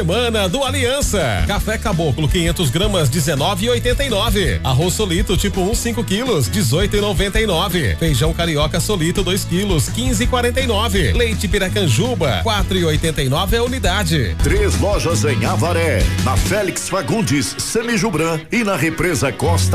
Semana do Aliança. Café Caboclo 500 gramas 19,89. Arroz Solito tipo 1 5 quilos 18,99. Feijão Carioca Solito 2 quilos 15,49. Leite Piracanjuba 4,89 a unidade. 3 lojas em Avaré, na Félix Fagundes, Semijubran e na Represa Costa